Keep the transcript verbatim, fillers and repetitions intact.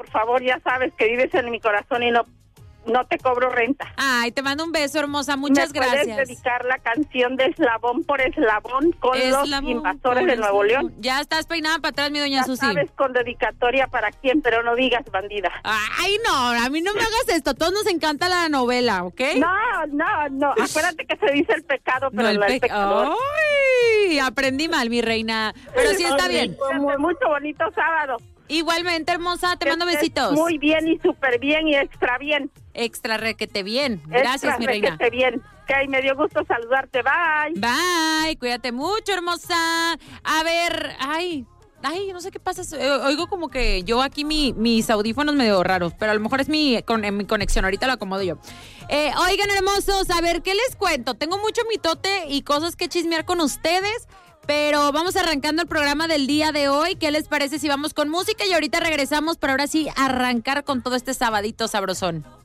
por favor, ya sabes que vives en mi corazón y no no te cobro renta. Ay, te mando un beso, hermosa, muchas ¿Me gracias. ¿Me puedes dedicar la canción de Eslabón por Eslabón con Eslabón los invasores de Nuevo eslabón. León? Ya estás peinada para atrás, mi doña Ya Susi. sabes con dedicatoria para quién, pero no digas bandida. Ay, no, a mí no me hagas esto, a todos nos encanta la novela, ¿ok? No, no, no, acuérdate que se dice el pecado, pero No, el no el pe- pecador. Ay, aprendí mal, mi reina, pero sí está bien. Muy, mucho bonito sábado. Igualmente, hermosa, te Que mando estés besitos. Muy bien y súper bien y extra bien. Extra requete bien. Gracias, extra mi reina. requete bien. Ok, me dio gusto saludarte. Bye. Bye, cuídate mucho, hermosa. A ver, ay, ay, no sé qué pasa. Oigo como que yo aquí mi, mis audífonos medio raros, pero a lo mejor es mi, con, mi conexión. Ahorita lo acomodo yo. Eh, oigan, hermosos, a ver, ¿qué les cuento? Tengo mucho mitote y cosas que chismear con ustedes. Pero vamos arrancando el programa del día de hoy. ¿Qué les parece si vamos con música? Y ahorita regresamos para ahora sí arrancar con todo este sabadito sabrosón.